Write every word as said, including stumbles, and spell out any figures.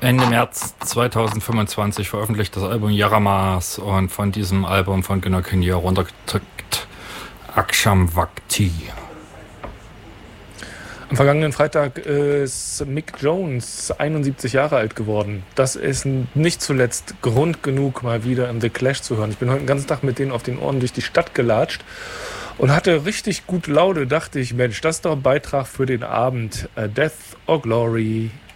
Ende März zweitausendfünfundzwanzig veröffentlicht das Album Yaramas und von diesem Album von Gino Kinnear runtergedrückt Aksham Bhakti. Am vergangenen Freitag ist Mick Jones einundsiebzig Jahre alt geworden. Das ist nicht zuletzt Grund genug, mal wieder im The Clash zu hören. Ich bin heute den ganzen Tag mit denen auf den Ohren durch die Stadt gelatscht und hatte richtig gut Laune. Dachte ich, Mensch, das ist doch ein Beitrag für den Abend. Death or Glory.